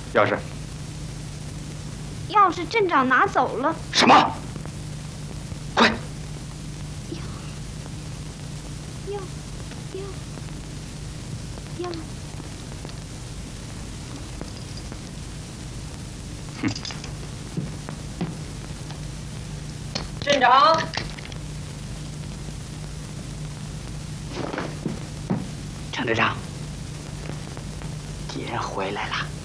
钥匙？ 钥匙镇长拿走了。 什么？快！ 要。 哼！ 镇长。 程队长，姐回来了。